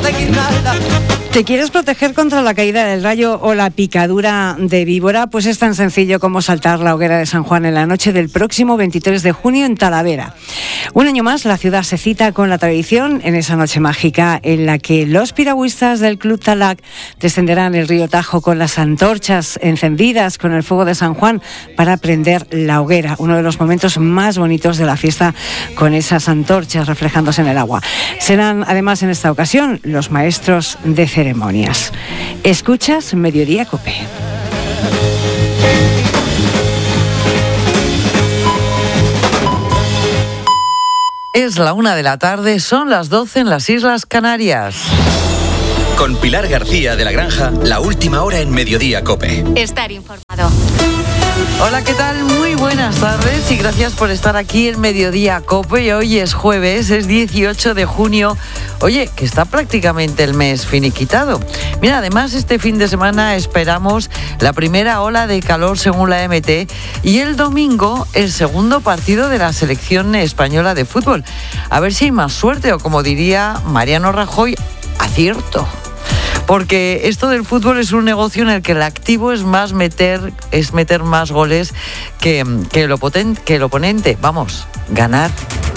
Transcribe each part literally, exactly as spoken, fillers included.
guirnalda. ¿Te quieres proteger contra la caída del rayo o la picadura de víbora? Pues es tan sencillo como saltar la hoguera de San Juan en la noche del próximo veintitrés de junio en Talavera. Un año más, la ciudad se cita con la tradición en esa noche mágica en la que los piragüistas del Club Talac descenderán el río Tajo con las antorchas encendidas con el fuego de San Juan para prender la hoguera. Uno de los momentos más bonitos de la fiesta, con esas antorchas reflejándose en el agua. Serán además en esta ocasión los maestros de ceremonias. Escuchas Mediodía Cope. Es la una de la tarde, son las doce en las Islas Canarias. Con Pilar García de la Granja, la última hora en Mediodía Cope. Estar informado. Hola, ¿qué tal? Muy buenas tardes y gracias por estar aquí en Mediodía Cope. Hoy es jueves, es dieciocho de junio. Oye, que está prácticamente el mes finiquitado. Mira, además este fin de semana esperamos la primera ola de calor según la M T y el domingo el segundo partido de la selección española de fútbol. A ver si hay más suerte o, como diría Mariano Rajoy, acierto. Porque esto del fútbol es un negocio en el que el activo es más meter, es meter más goles que, que, el, oponente, que el oponente. Vamos, ganar.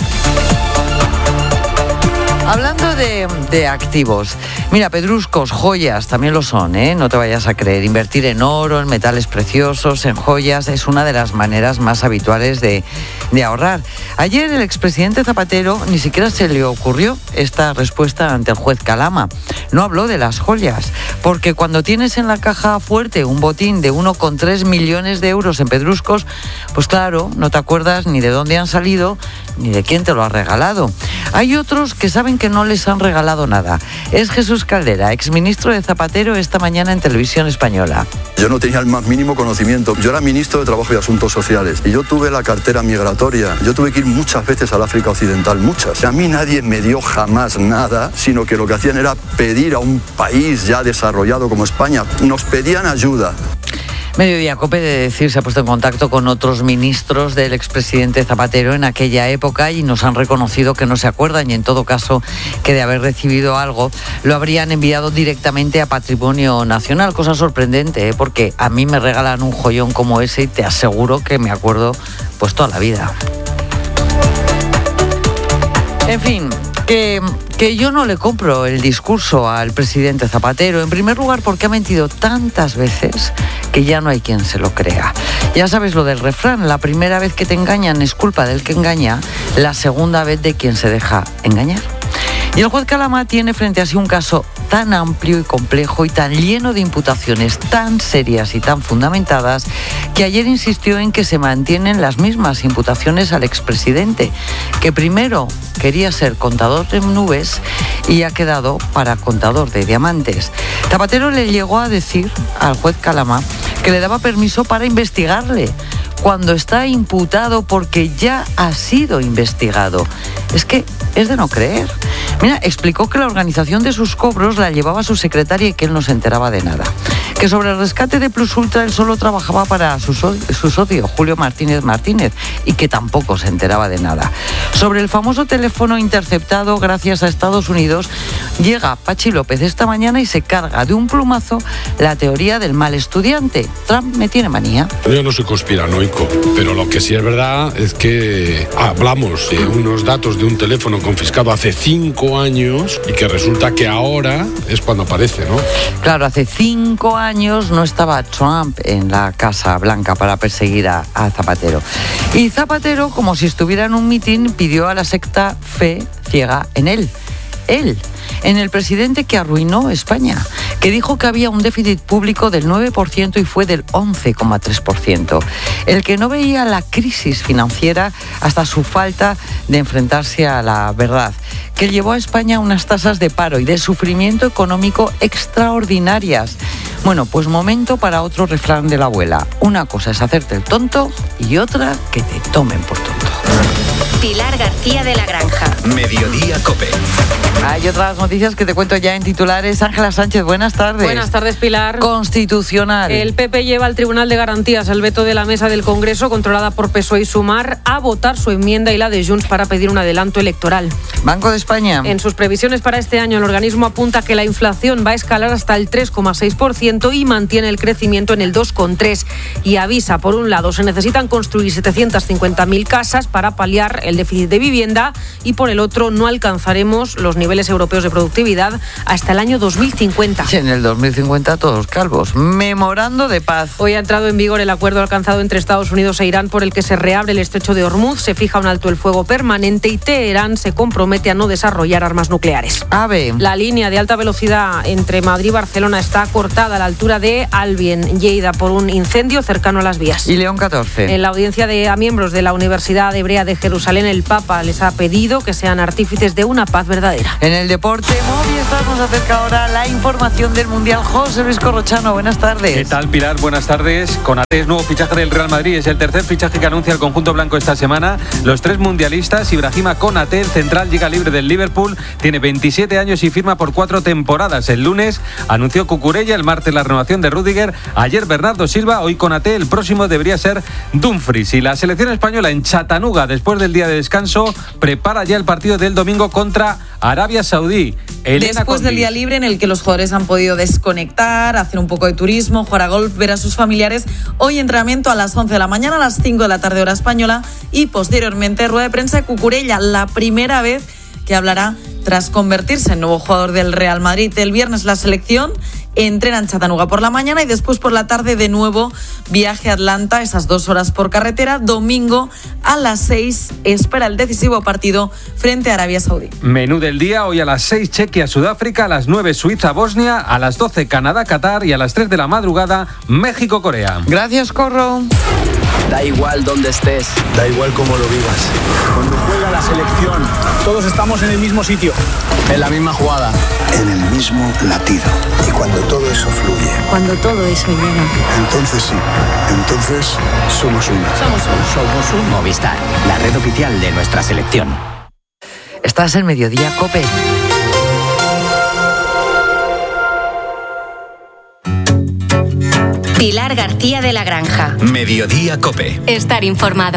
Hablando de, de activos, mira, pedruscos, joyas, también lo son, ¿eh? No te vayas a creer. Invertir en oro, en metales preciosos, en joyas, es una de las maneras más habituales de, de ahorrar. Ayer el expresidente Zapatero ni siquiera se le ocurrió esta respuesta ante el juez Calama. No habló de las joyas, porque cuando tienes en la caja fuerte un botín de uno coma tres millones de euros en pedruscos, pues claro, no te acuerdas ni de dónde han salido, ni de quién te lo ha regalado. Hay otros que saben que no les han regalado nada. Es Jesús Caldera, exministro de Zapatero, esta mañana en Televisión Española. Yo no tenía el más mínimo conocimiento. Yo era ministro de Trabajo y Asuntos Sociales y yo tuve la cartera migratoria. Yo tuve que ir muchas veces al África Occidental, muchas. A mí nadie me dio jamás nada, sino que lo que hacían era pedir a un país ya desarrollado como España. Nos pedían ayuda. Mediodía Cope, de decir, se ha puesto en contacto con otros ministros del expresidente Zapatero en aquella época y nos han reconocido que no se acuerdan y en todo caso que de haber recibido algo lo habrían enviado directamente a Patrimonio Nacional. Cosa sorprendente, ¿eh? Porque a mí me regalan un joyón como ese y te aseguro que me acuerdo pues toda la vida. En fin, que, que yo no le compro el discurso al presidente Zapatero, en primer lugar porque ha mentido tantas veces que ya no hay quien se lo crea. Ya sabes lo del refrán, la primera vez que te engañan es culpa del que engaña, la segunda vez de quien se deja engañar. Y el juez Calama tiene frente a sí un caso tan amplio y complejo y tan lleno de imputaciones tan serias y tan fundamentadas que ayer insistió en que se mantienen las mismas imputaciones al expresidente, que primero quería ser contador de nubes y ha quedado para contador de diamantes. Zapatero le llegó a decir al juez Calama que le daba permiso para investigarle, cuando está imputado porque ya ha sido investigado. Es que es de no creer. Mira, explicó que la organización de sus cobros la llevaba su secretaria y que él no se enteraba de nada. Que sobre el rescate de Plus Ultra él solo trabajaba para su, so- su socio, Julio Martínez Martínez, y que tampoco se enteraba de nada. Sobre el famoso teléfono interceptado gracias a Estados Unidos, llega Pachi López esta mañana y se carga de un plumazo la teoría del mal estudiante. Trump me tiene manía. Yo no soy conspiranoico, pero lo que sí es verdad es que hablamos de unos datos de un teléfono confiscado hace cinco años y que resulta que ahora es cuando aparece, ¿no? Claro, hace cinco años no estaba Trump en la Casa Blanca para perseguir a, a Zapatero. Y Zapatero, como si estuviera en un mitin, pidió a la secta fe ciega en él. Él, en el presidente que arruinó España, que dijo que había un déficit público del nueve por ciento y fue del once coma tres por ciento. El que no veía la crisis financiera hasta su falta de enfrentarse a la verdad, que llevó a España a unas tasas de paro y de sufrimiento económico extraordinarias. Bueno, pues momento para otro refrán de la abuela. Una cosa es hacerte el tonto y otra que te tomen por tonto. Pilar García de la Granja. Mediodía COPE. Hay otras noticias que te cuento ya en titulares. Ángela Sánchez, buenas tardes. Buenas tardes, Pilar. Constitucional. El P P lleva al Tribunal de Garantías el veto de la mesa del Congreso, controlada por P S O E y Sumar, a votar su enmienda y la de Junts para pedir un adelanto electoral. Banco de España. En sus previsiones para este año, el organismo apunta que la inflación va a escalar hasta el tres coma seis por ciento y mantiene el crecimiento en el dos coma tres por ciento. Y avisa, por un lado, se necesitan construir setecientas cincuenta mil casas para paliar el déficit de vivienda y, por el otro, no alcanzaremos los niveles europeos de productividad hasta el año dos mil cincuenta. En el dos mil cincuenta todos calvos. Memorando de paz. Hoy ha entrado en vigor el acuerdo alcanzado entre Estados Unidos e Irán por el que se reabre el estrecho de Hormuz, se fija un alto el fuego permanente y Teherán se compromete a no desarrollar armas nucleares. AVE. La línea de alta velocidad entre Madrid y Barcelona está cortada a la altura de Albion, Lleida, por un incendio cercano a las vías. Y León catorce. En la audiencia de, a miembros de la Universidad Hebrea de Jerusalén, el Papa les ha pedido que sean artífices de una paz verdadera. En el deporte, Movistar nos acerca ahora la información del Mundial. José Luis Corrochano, buenas tardes. ¿Qué tal, Pilar? Buenas tardes. Konaté es nuevo fichaje del Real Madrid. Es el tercer fichaje que anuncia el conjunto blanco esta semana. Los tres mundialistas, Ibrahima Konaté, el central, llega libre del Liverpool. Tiene veintisiete años y firma por cuatro temporadas. El lunes anunció Cucurella, el martes la renovación de Rüdiger, ayer Bernardo Silva, hoy Konaté, el próximo debería ser Dumfries. Y la selección española en Chattanooga, después del día de descanso, prepara ya el partido del domingo contra Arabia Saudí. Elena Después Condis. del día libre en el que los jugadores han podido desconectar, hacer un poco de turismo, jugar a golf, ver a sus familiares, hoy entrenamiento a las once de la mañana, a las cinco de la tarde hora española y posteriormente rueda de prensa de Cucurella, la primera vez que hablará tras convertirse en nuevo jugador del Real Madrid. El viernes la selección entrena en Chattanooga por la mañana y después por la tarde de nuevo viaje a Atlanta, esas dos horas por carretera. Domingo a las seis espera el decisivo partido frente a Arabia Saudí. Menú del día, hoy a las seis Chequia, Sudáfrica, a las nueve Suiza, Bosnia, a las doce Canadá, Qatar y a las tres de la madrugada México, Corea. Gracias, Corro. Da igual dónde estés, da igual cómo lo vivas. Cuando juega la selección, todos estamos en el mismo sitio, en la misma jugada, en el mismo latido. Y cuando todo eso fluye, cuando todo eso llega, entonces sí, entonces somos uno. Somos uno. Somos uno. Movistar, la red oficial de nuestra selección. Estás en Mediodía COPE. Pilar García de la Granja. Mediodía COPE. Estar informado.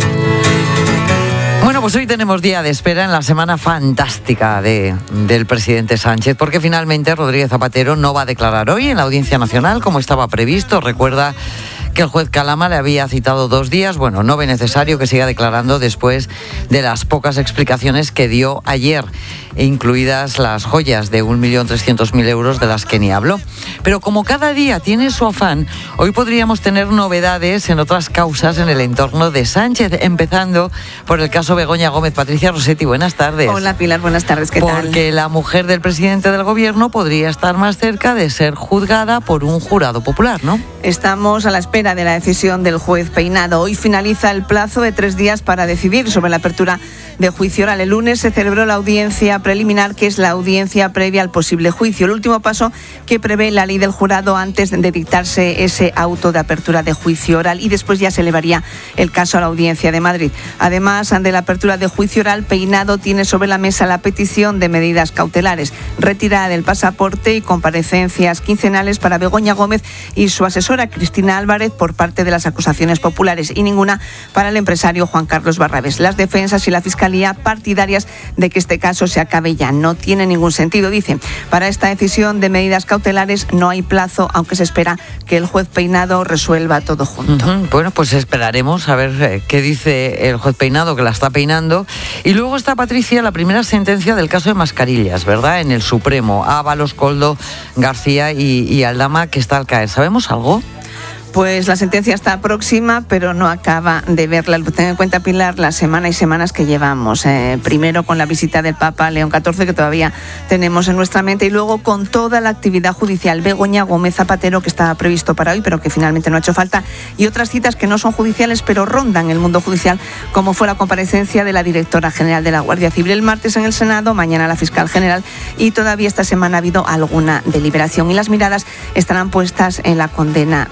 Bueno, pues hoy tenemos día de espera en la semana fantástica de, del presidente Sánchez, porque finalmente Rodríguez Zapatero no va a declarar hoy en la Audiencia Nacional como estaba previsto. Recuerda que el juez Calama le había citado dos días. Bueno, no ve necesario que siga declarando después de las pocas explicaciones que dio ayer, incluidas las joyas de un millón trescientos mil euros de las que ni habló. Pero como cada día tiene su afán, hoy podríamos tener novedades en otras causas en el entorno de Sánchez, empezando por el caso Begoña Gómez. Patricia Rossetti, buenas tardes. Hola, Pilar, buenas tardes, ¿qué tal? Porque la mujer del presidente del gobierno podría estar más cerca de ser juzgada por un jurado popular, ¿no? Estamos a la espera de la decisión del juez Peinado. Hoy finaliza el plazo de tres días para decidir sobre la apertura de juicio oral. El lunes se celebró la audiencia preliminar, que es la audiencia previa al posible juicio, el último paso que prevé la ley del jurado antes de dictarse ese auto de apertura de juicio oral, y después ya se elevaría el caso a la Audiencia de Madrid. Además de la apertura de juicio oral, Peinado tiene sobre la mesa la petición de medidas cautelares, retirada del pasaporte y comparecencias quincenales para Begoña Gómez y su asesora Cristina Álvarez por parte de las acusaciones populares, y ninguna para el empresario Juan Carlos Barrabés. Las defensas y la Fiscalía partidarias de que este caso se acabe ya. No tiene ningún sentido, dicen. Para esta decisión de medidas cautelares no hay plazo, aunque se espera que el juez Peinado resuelva todo junto. Uh-huh. Bueno, pues esperaremos a ver eh, qué dice el juez Peinado, que la está peinando. Y luego está, Patricia, la primera sentencia del caso de mascarillas, ¿verdad? En el Supremo. Ábalos, Koldo, García y, y Aldama, que está al caer. ¿Sabemos algo? Pues la sentencia está próxima, pero no acaba de verla. Ten en cuenta, Pilar, las semanas y semanas que llevamos. Eh, primero con la visita del Papa León catorce, que todavía tenemos en nuestra mente, y luego con toda la actividad judicial. Begoña Gómez Zapatero, que estaba previsto para hoy, pero que finalmente no ha hecho falta, y otras citas que no son judiciales, pero rondan el mundo judicial, como fue la comparecencia de la directora general de la Guardia Civil el martes en el Senado, mañana la fiscal general, y todavía esta semana ha habido alguna deliberación. Y las miradas estarán puestas en la condena de Aldama.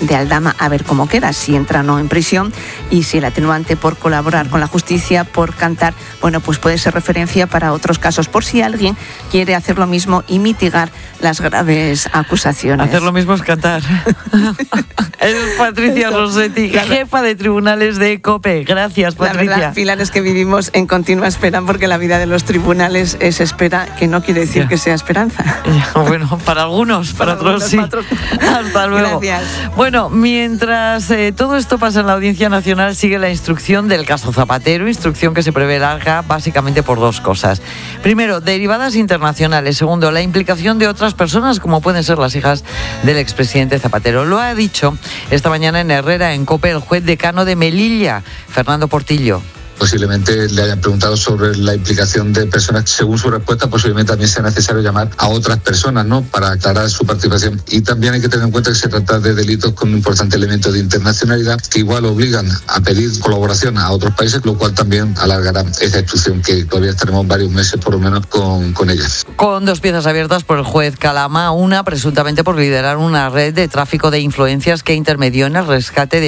Calama a ver cómo queda, si entra o no en prisión, y si el atenuante por colaborar con la justicia, por cantar, bueno, pues puede ser referencia para otros casos, por si alguien quiere hacer lo mismo y mitigar las graves acusaciones. Hacer lo mismo es cantar. Es Patricia Rossetti, jefa de tribunales de COPE. Gracias, Patricia. La verdad, Pilar, es que vivimos en continua espera, porque la vida de los tribunales es espera, que no quiere decir ya. que sea esperanza. Ya, bueno, para algunos, para, para otros sí. Para otros. Hasta luego. Gracias. Bueno, mientras eh, todo esto pasa en la Audiencia Nacional, sigue la instrucción del caso Zapatero, instrucción que se prevé larga básicamente por dos cosas. Primero, derivadas internacionales. Segundo, la implicación de otras personas, como pueden ser las hijas del expresidente Zapatero. Lo ha dicho esta mañana en Herrera, en COPE, el juez decano de Melilla, Fernando Portillo. Posiblemente le hayan preguntado sobre la implicación de personas. Según su respuesta, posiblemente también sea necesario llamar a otras personas, ¿no?, para aclarar su participación. Y también hay que tener en cuenta que se trata de delitos con un importante elemento de internacionalidad que igual obligan a pedir colaboración a otros países, lo cual también alargará esa instrucción, que todavía estaremos varios meses por lo menos con, con ellas. Con dos piezas abiertas por el juez Calama, una presuntamente por liderar una red de tráfico de influencias que intermedió en el rescate de